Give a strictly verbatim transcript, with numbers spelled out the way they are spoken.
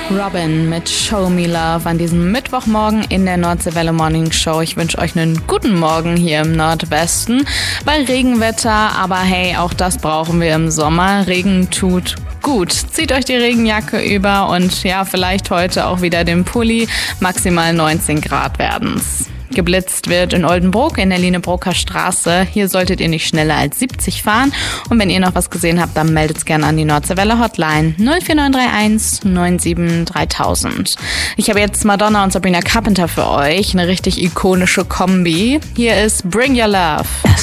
Robin mit Show Me Love an diesem Mittwochmorgen in der Nordseewelle Morning Show. Ich wünsche euch einen guten Morgen hier im Nordwesten bei Regenwetter, aber hey, auch das brauchen wir im Sommer. Regen tut gut. Zieht euch die Regenjacke über und ja, vielleicht heute auch wieder den Pulli. Maximal neunzehn Grad werden's. Geblitzt wird in Oldenburg in der Lüneburger Straße. Hier solltet ihr nicht schneller als siebzig fahren. Und wenn ihr noch was gesehen habt, dann meldet's gerne an die Nordseewelle Hotline null vier neun drei eins neun sieben dreitausend. Ich habe jetzt Madonna und Sabrina Carpenter für euch. Eine richtig ikonische Kombi. Hier ist Bring Your Love.